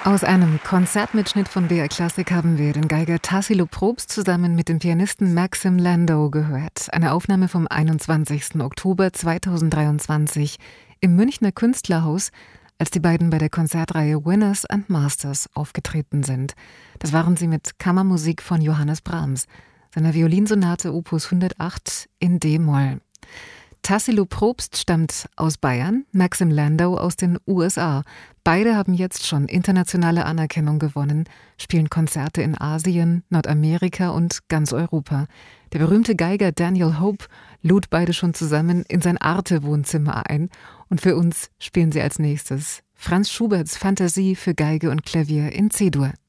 Aus einem Konzertmitschnitt von BR Classic haben wir den Geiger Tassilo Probst zusammen mit dem Pianisten Maxim Landau gehört. Eine Aufnahme vom 21. Oktober 2023 im Münchner Künstlerhaus, als die beiden bei der Konzertreihe Winners and Masters aufgetreten sind. Das waren sie mit Kammermusik von Johannes Brahms, seiner Violinsonate Opus 108 in D-Moll. Tassilo Probst stammt aus Bayern, Maxim Landau aus den USA. Beide haben jetzt schon internationale Anerkennung gewonnen, spielen Konzerte in Asien, Nordamerika und ganz Europa. Der berühmte Geiger Daniel Hope lud beide schon zusammen in sein Arte-Wohnzimmer ein. Und für uns spielen sie als nächstes Franz Schuberts Fantasie für Geige und Klavier in C-Dur.